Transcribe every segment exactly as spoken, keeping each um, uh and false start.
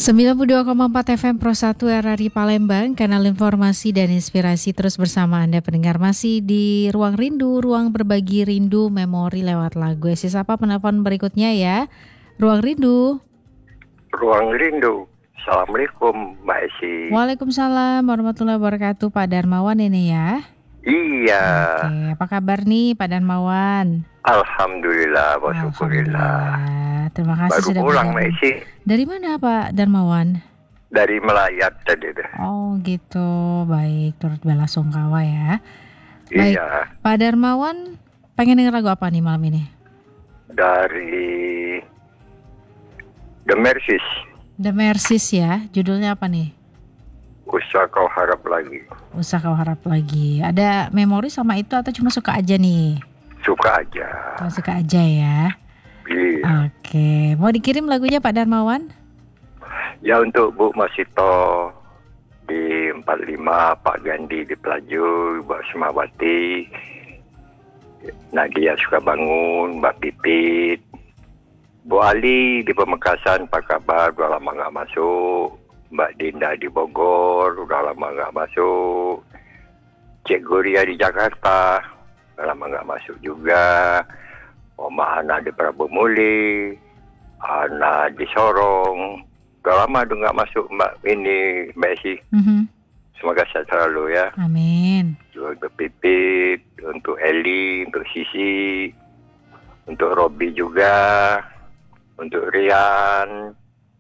sembilan puluh dua koma empat F M Pro satu R R I Palembang, kanal informasi dan inspirasi terus bersama Anda pendengar, masih di Ruang Rindu, ruang berbagi rindu memori lewat lagu. Si siapa penelpon berikutnya ya? Ruang Rindu. Ruang Rindu. Assalamualaikum Mbak Esi. Waalaikumsalam warahmatullahi wabarakatuh, Pak Darmawan ini ya? Iya. Oke, apa kabar nih Pak Darmawan? Alhamdulillah, syukurillah. Terima kasih Baru sudah pulang Mbak Esi. Dari mana Pak Darmawan? Dari Melayat tadi deh. Oh gitu, baik, turut bela sungkawa ya. Baik, Iya. Pak Darmawan pengen denger lagu apa nih malam ini? Dari The Mercies. The Mercies ya, judulnya apa nih? Usah kau harap lagi. Usah kau harap lagi. Ada memori sama itu atau cuma suka aja nih? Suka aja. Oh, suka aja ya. Iya. Oke, mau dikirim lagunya Pak Darmawan? Ya untuk Bu Masito di empat puluh lima, Pak Gandhi di Pelaju, Mbak Semawati, Nadia Sukabangun, Mbak Pipit, Bu Ali di Pemekasan, Pak Kabar, udah lama nggak masuk. Mbak Dinda di Bogor, udah lama nggak masuk. Cik Guria di Jakarta, udah lama nggak masuk juga. Oma Ana di Prabu Muli, Ana di Sorong, udah lama udah nggak masuk Mbak ini, Mbak Esi. Mm-hmm. Semoga sehat selalu ya. Amin. Untuk Pipit, untuk Eli, untuk Sisi, untuk Robi juga, untuk Rian,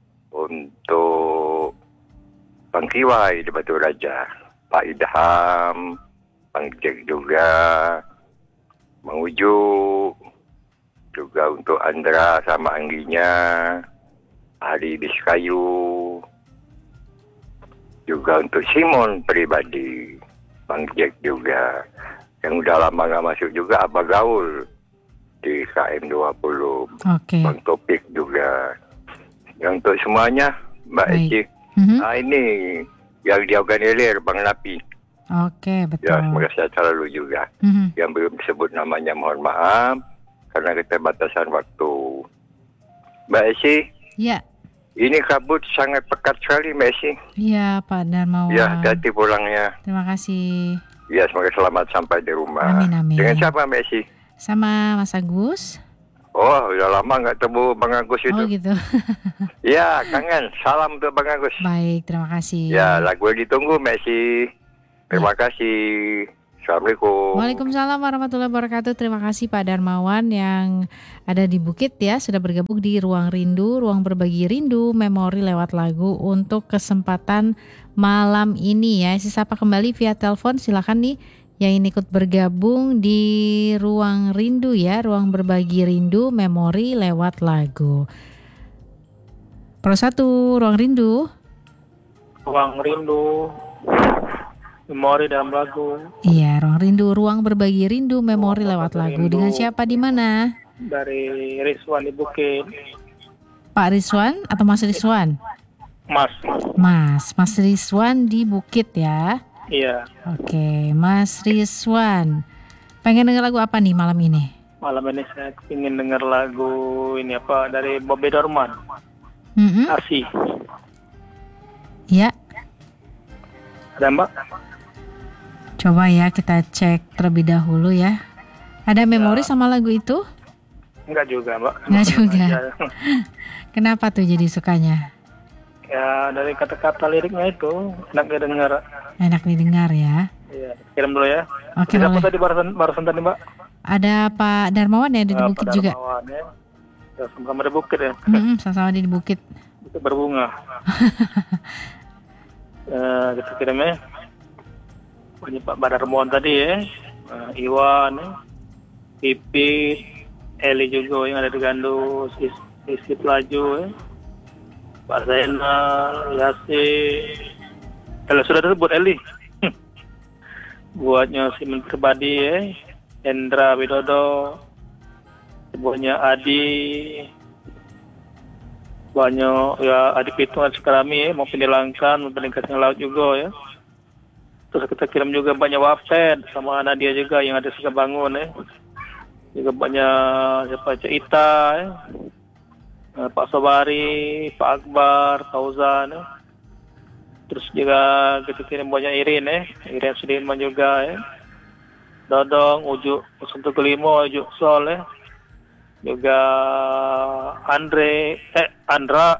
untuk Bang Kiwai di Batu Raja, Pak Idham, Bang Jack juga, Bang Uju, juga untuk Andra sama Angginya, Hari di Sekayu, juga untuk Simon pribadi, Bang Jack juga, yang udah lama gak masuk juga, Abah Gaul di K M dua puluh, Oke. Bang Topik juga. Yang untuk semuanya, Mbak Eci. Mm-hmm. Nah ini yang diorganilir Bang Napi. Oke, betul. Ya, semoga sehat selalu juga. Mm-hmm. Yang belum disebut namanya mohon maaf karena keterbatasan waktu. Mbak Eci. Ya. Ini kabut sangat pekat sekali Mbak Eci. Iya Pak Darmawan. Ya, hati-hati pulangnya. Terima kasih. Ya, semoga selamat sampai di rumah. Amin, amin. Dengan siapa Mbak Eci? Sama Mas Agus. Oh, udah lama nggak temu Bang Agus itu. Oh gitu. Ya, kangen. Salam untuk Bang Agus. Baik, terima kasih. Ya, lagu yang ditunggu Messi. Terima ya. kasih. Assalamualaikum. Waalaikumsalam warahmatullahi wabarakatuh. Terima kasih Pak Darmawan yang ada di Bukit ya, sudah bergabung di Ruang Rindu, ruang berbagi rindu, memori lewat lagu untuk kesempatan malam ini ya. Sapa kembali via telepon, silakan nih yang ini ikut bergabung di Ruang Rindu ya, ruang berbagi rindu, memori lewat lagu. Pro satu, Ruang Rindu. Ruang Rindu, memori dalam lagu. Iya, Ruang Rindu, ruang berbagi rindu, memori ruang lewat lagu. Rindu. Dengan siapa di mana? Dari Rizwan di Bukit. Pak Rizwan atau Mas Rizwan? Mas. Mas, Mas Rizwan di Bukit ya. Iya. Oke, Mas Rizwan. Pengen denger lagu apa nih malam ini? Malam ini saya ingin denger lagu ini apa dari Bobby Dorman. Mm-hmm. Asih. Ya. Ada Mbak? Coba ya kita cek terlebih dahulu ya. Ada memori ya. Sama lagu itu? Enggak juga Mbak. Enggak juga. Kenapa tuh jadi sukanya? Ya dari kata-kata liriknya itu enak didengar. Enak didengar ya. Iya, kirim dulu ya. Oke, Siapa boleh. tadi barusan barusan tadi Mbak? Ada Pak Darmawan ya, ada di Bukit Pak juga. Darmawan ya. Ya sama-sama di Bukit ya. Mm-hmm, sama-sama di Bukit. Bukit berbunga. uh, kita kirim ya. Ini Pak Darmawan tadi ya. Uh, Iwan ya. Pipit, Eli juga yang ada di Gandus, isi Pelaju ya. Pak Zainal, Yasir. Kalau sudah disebut Eli. Buatnya Simen pribadi ya. Hendra Widodo. Buatnya Adi. Banyak ya Adi Pitung Sekarami ya. Mau penilangkan, mau peningkatan laut juga ya. Terus kita kirim juga banyak Wafed sama Nadia juga yang ada Sukabangun ya. Juga banyak siapa Cik Ita ya. eh, Pak Sobari, Pak Akbar, Fauzan. Eh. Terus juga kita kirim banyak Irin eh, Irin Sudirman juga eh. Dodong, Ujuk satu kelima, Ujuk Sol eh. Juga Andre, eh Andra,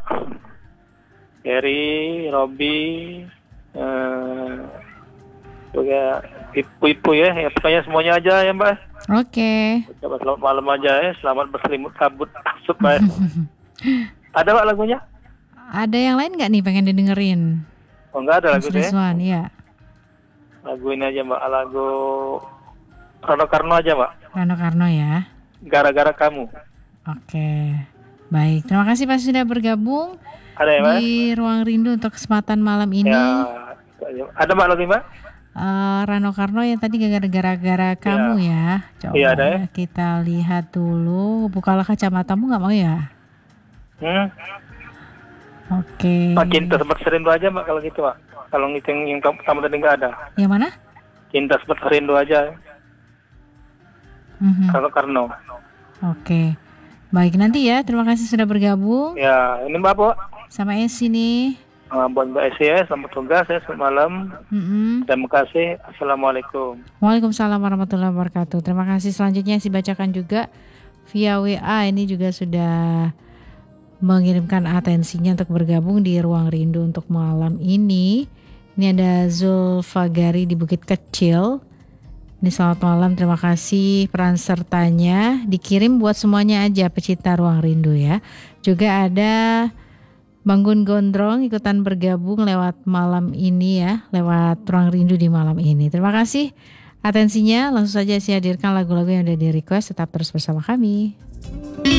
Gary, Robby, eh, juga ibu-ibu ya, ya pokoknya semuanya aja ya Mbak. Oke. Ucapkan selamat malam aja ya, selamat berselimut kabut asap Mbak. Ada Mbak lagunya? Ada yang lain nggak nih pengen didengerin? Oh enggak ada Mas lagu deh. Rizwan, ya. Lagu ini aja Mbak, lagu Rano Karno aja Mbak. Rano Karno ya. Gara-gara kamu. Oke. Baik, terima kasih Pak sudah bergabung Ada ya Mbak? di Ruang Rindu untuk kesempatan malam ini. Ya, ada Mbak lagi Mbak? Uh, Rano Karno yang tadi gara-gara kamu ya. Coba Iya, ada ya. kita lihat dulu. Bukalah kacamatamu nggak mau ya? Hmm. Oke. Pak Cinta Sebat Serindu aja Mbak kalau gitu Mbak. Kalau ngitung yang kamu kamu tadi nggak ada. Yang mana? Cinta Sebat Serindu aja. Mhm. Rano Karno. Oke. Baik, nanti ya. Terima kasih sudah bergabung. Ya, ini Mbak Bu. Sama Esi nih. Uh, buat Mbak Esi ya, selamat tugas ya, selamat malam. Mm-mm. Terima kasih. Assalamualaikum. Waalaikumsalam warahmatullahi wabarakatuh. Terima kasih. Selanjutnya saya bacakan juga via W A. Ini juga sudah mengirimkan atensinya untuk bergabung di Ruang Rindu untuk malam ini. Ini ada Zulfagari di Bukit Kecil. Ini selamat malam, terima kasih peran sertanya. Dikirim buat semuanya aja pecinta Ruang Rindu ya. Juga ada Banggun Gondrong ikutan bergabung lewat malam ini ya, lewat Ruang Rindu di malam ini. Terima kasih atensinya. Langsung saja saya hadirkan lagu-lagu yang udah di request. Tetap terus bersama kami.